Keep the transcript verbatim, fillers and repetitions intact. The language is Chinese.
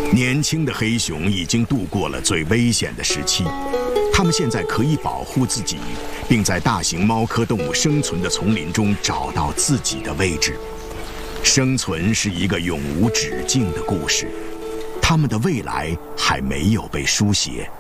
年轻的黑熊已经度过了最危险的时期，它们现在可以保护自己，并在大型猫科动物生存的丛林中找到自己的位置。生存是一个永无止境的故事，它们的未来还没有被书写。